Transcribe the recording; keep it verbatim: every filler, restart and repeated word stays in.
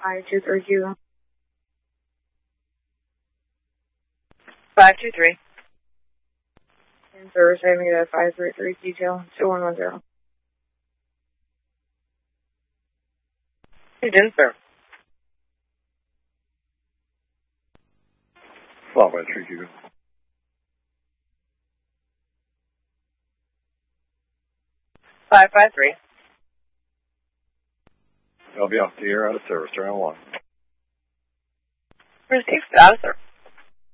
five two three two. five two three. And service having that five three three detail two one one zero. Who didn't, sir? five five three two. five five three. I'll be off the air out of service, round one. Received, out of service.